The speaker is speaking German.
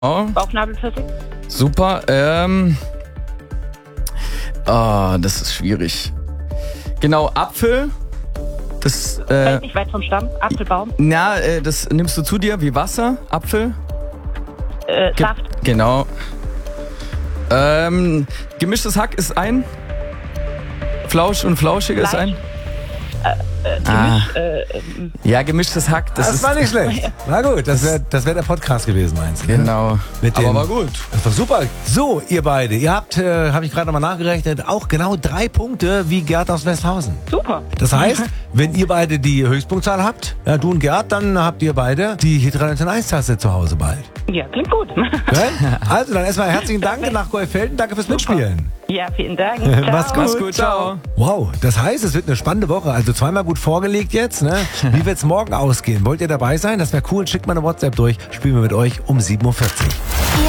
Bauchnabelpfirsich. Super. Das ist schwierig. Genau, Apfel. Das, Nicht weit vom Stamm. Apfelbaum. Das nimmst du zu dir wie Wasser, Apfel. Saft. Genau. Gemischtes Hack ist ein. Flausch und Flauschig ist ein. Gemischtes Hack. Das war nicht schlecht. Na gut, das wär der Podcast gewesen, meinst du? Genau. Aber war gut. Das war super. So, ihr beide, ihr habt, habe ich gerade nochmal nachgerechnet, auch genau 3 Punkte wie Gerd aus Westhausen. Super. Das heißt, wenn ihr beide die Höchstpunktzahl habt, ja, du und Gerd, dann habt ihr beide die Hitradio 1-Taste zu Hause bald. Ja, klingt gut. Also dann erstmal herzlichen Dank nach Goldfelden. Danke fürs Mitspielen. Ja, vielen Dank. Mach's Mach's gut, ciao. Wow, das heißt, es wird eine spannende Woche. Also zweimal gut vorgelegt jetzt. Ne? Wie wird's morgen ausgehen? Wollt ihr dabei sein? Das wäre cool. Schickt mal eine WhatsApp durch. Spielen wir mit euch um 7.40 Uhr.